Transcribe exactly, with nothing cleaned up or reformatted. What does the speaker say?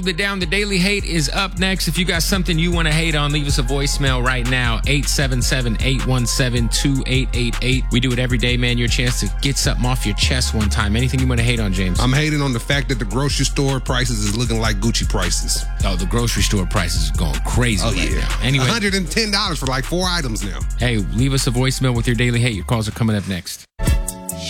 The Down, the Daily Hate is up next. If you got something you want to hate on, leave us a voicemail right now. eight seven seven, eight one seven, two eight eight eight. We do it every day, man. Your chance to get something off your chest one time. Anything you want to hate on, James? I'm hating on the fact that the grocery store prices is looking like Gucci prices. Oh, the grocery store prices is going crazy oh, right yeah. now. Anyway, one hundred ten dollars for like four items now. Hey, leave us a voicemail with your Daily Hate. Your calls are coming up next.